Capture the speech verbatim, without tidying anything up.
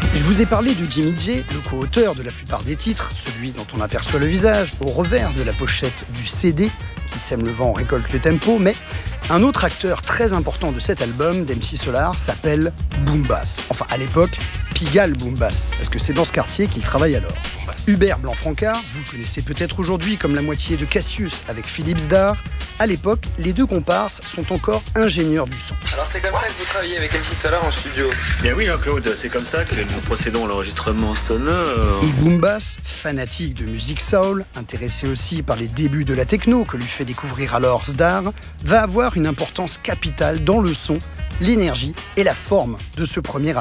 Je vous ai parlé de Jimmy J, le co-auteur de la plupart des titres, celui dont on aperçoit le visage au revers de la pochette du C D, qui sème le vent, récolte le tempo, mais un autre acteur très important de cet album d'M C Solar s'appelle Boom Bass. Enfin, à l'époque, Pigalle Boom Bass, parce que c'est dans ce quartier qu'il travaille alors. Hubert Blanc-Francard, vous le connaissez peut-être aujourd'hui comme la moitié de Cassius avec Philippe Zdar. À l'époque, les deux comparses sont encore ingénieurs du son. Alors c'est comme ça que vous travaillez avec M C Solar en studio? Bien oui, Jean-Claude, c'est comme ça que nous procédons à l'enregistrement sonore. Et Boom Bass, fanatique de musique soul, intéressé aussi par les débuts de la techno que lui fait découvrir alors Zdar, va avoir une importance capitale dans le son, l'énergie et la forme de ce premier album.